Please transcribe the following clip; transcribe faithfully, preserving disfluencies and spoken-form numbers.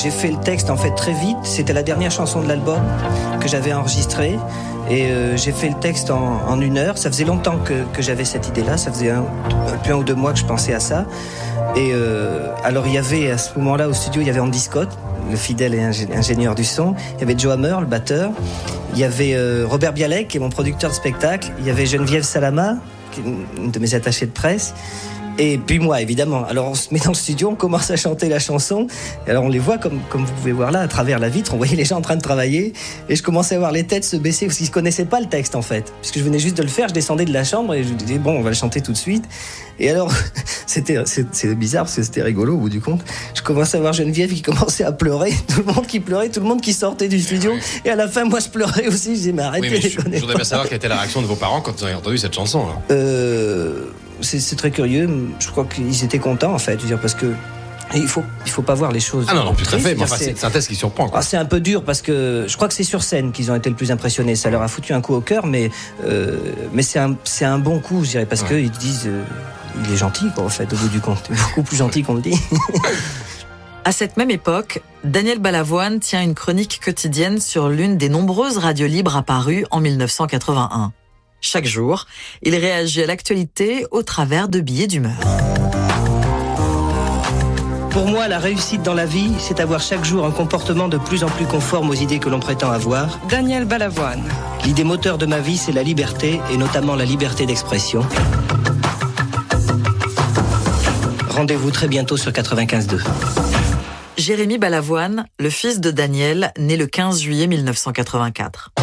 j'ai fait le texte en fait très vite. C'était la dernière chanson de l'album que j'avais enregistrée. Et euh, j'ai fait le texte en, en une heure. Ça faisait longtemps que, que j'avais cette idée-là. Ça faisait un, un, un ou deux mois que je pensais à ça. Et euh, alors il y avait à ce moment-là au studio, il y avait Andy Scott, le fidèle et ingénieur du son. Il y avait Joe Hammer, le batteur. Il y avait euh, Robert Bialek, qui est mon producteur de spectacle. Il y avait Geneviève Salama, qui est une de mes attachées de presse. Et puis moi, évidemment. Alors on se met dans le studio, on commence à chanter la chanson. Et alors on les voit, comme, comme vous pouvez voir là, à travers la vitre. On voyait les gens en train de travailler. Et je commençais à voir les têtes se baisser, parce qu'ils ne connaissaient pas le texte en fait. Puisque je venais juste de le faire, je descendais de la chambre et je disais, bon, on va le chanter tout de suite. Et alors, c'était, c'est, c'est bizarre, parce que c'était rigolo au bout du compte. Je commençais à voir Geneviève qui commençait à pleurer. Tout le monde qui pleurait, tout le monde qui sortait du studio. Et à la fin, moi, je pleurais aussi. Je disais, mais arrêtez, oui, mais je, déconnez je voudrais bien savoir quelle était la réaction de vos parents quand ils ont entendu cette chanson. Là. Euh... C'est, c'est très curieux. Je crois qu'ils étaient contents en fait, je veux dire, parce que il faut il faut pas voir les choses. Ah non, non, tout à fait. Mais enfin, c'est, c'est une synthèse qui surprend. Ah, c'est un peu dur parce que je crois que c'est sur scène qu'ils ont été le plus impressionnés. Ça leur a foutu un coup au cœur, mais euh, mais c'est un c'est un bon coup, je dirais, parce ouais. que ils disent euh, il est gentil quoi, en fait, au bout du compte, beaucoup plus gentil qu'on le dit. À cette même époque, Daniel Balavoine tient une chronique quotidienne sur l'une des nombreuses radios libres apparues en dix-neuf cent quatre-vingt-un. Chaque jour, il réagit à l'actualité au travers de billets d'humeur. Pour moi, la réussite dans la vie, c'est avoir chaque jour un comportement de plus en plus conforme aux idées que l'on prétend avoir. Daniel Balavoine. L'idée moteur de ma vie, c'est la liberté, et notamment la liberté d'expression. Rendez-vous très bientôt sur quatre-vingt-quinze deux. Jérémy Balavoine, le fils de Daniel, né le quinze juillet mille neuf cent quatre-vingt-quatre.